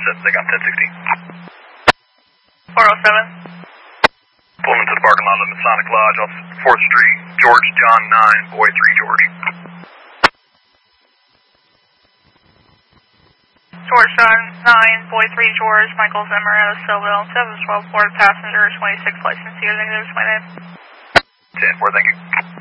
407, they got 1016. 407. Pulling into the parking lot of the Masonic Lodge off 4th Street, George John 9, Boy 3 George. George John 9, Boy 3 George, Michael Zimmer out of Stillville, 712 board passenger, 26 license year, negative, my name. 10-4, thank you.